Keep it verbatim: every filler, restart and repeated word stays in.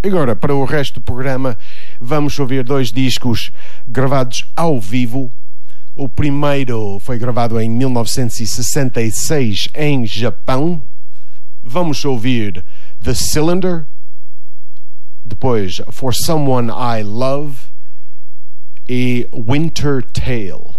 Agora, para o resto do programa, vamos ouvir dois discos gravados ao vivo. O primeiro foi gravado em mil novecentos e sessenta e seis em Japão. Vamos ouvir The Cylinder, depois For Someone I Love e Winter Tale.